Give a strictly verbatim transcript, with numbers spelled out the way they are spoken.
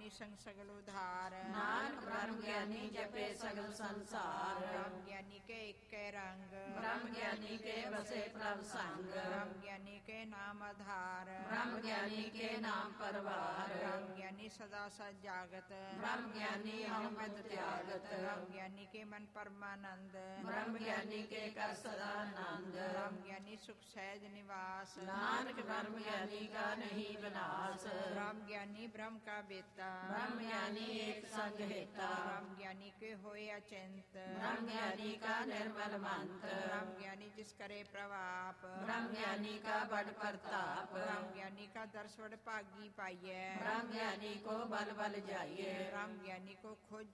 ਗਿਆਨੀ ਸੰਗ ਸਗਲ ਉਧਾਰ। ਨਾਨਕ ਬ੍ਰਹਮ ਗਿਆਨੀ ਜਪੇ ਸਗਲ ਸੰਸਾਰ। ਬ੍ਰਹਮ ਗਿਆਨੀ ਕੇ ਇੱਕੇ ਰੰਗ, ਬ੍ਰਹਮ ਗਿਆਨੀ ਕੇ ਬਸੇ ਪ੍ਰਭ ਸੰਗ। ਬ੍ਰਹਮ ਗਿਆਨੀ ਕੇ ਨਾਮ ਆਧਾਰ, ਬ੍ਰਹਮ ਗਿਆਨੀ ਕੇ ਨਾਮ ਪਰਵਾਰ। ਬ੍ਰਹਮ ਗਿਆਨੀ ਸਦਾ ਸਚ ਜਾਗਤ, ਬ੍ਰਹਮ ਗਿਆਨੀ ਹਉਮਤ ਤਿਆਗਤ। ਬ੍ਰਹਮ ਗਿਆਨੀ ਕੇ ਮਨ ਪਰਮਾਨੰਦ, ਬ੍ਰਹਮ ਗਿਆਨੀ ਕੇ ਕਰ ਸਦਾ ਆਨੰਦ। ਬ੍ਰਹਮ ਗਿਆਨੀ ਸੁਖ ਸਹਿਜ ਨਿਵਾਸ, ਨਾਨਕ ਬ੍ਰਹਮ ਗਿਆਨੀ ਕਾ ਨਹੀਂ ਵਿਨਾਸ਼। ਬ੍ਰਹਮ ਗਿਆਨੀ ਬ੍ਰਹਮ ਕਾ ਬੇਤਾ, ਬ੍ਰਹਮ ਗਿਆਨੀ ਏਕ ਸੰਗ ਹੇਤਾ। ਬ੍ਰਹਮ ਗਿਆਨੀ ਕੇ ਹੋਏ ਅਚਿੰਤ, ਬ੍ਰਹਮ ਗਿਆਨੀ ਕਾ ਨਿਰਮਲ ਮੰਤ। ਬ੍ਰਹਮ ਗਿਆਨੀ ਜਿਸ ਕਰੇ ਪ੍ਰਭਾਪ, ਬ੍ਰਹਮ ਗਿਆਨੀ ਕਾ ਬੜ ਪ੍ਰਤਾਪ। ਬ੍ਰਹਮ ਗਿਆਨੀ ਕਾ ਦਰਸ ਵਡ ਭਾਗੀ ਪਾਈਐ, ਬ੍ਰਹਮ ਗਿਆਨੀ ਕੋ ਬਲ ਬਲ ਜਾਈਏ। ਬ੍ਰਹਮ ਗਿਆਨੀ ਕੋ ਖੋਜ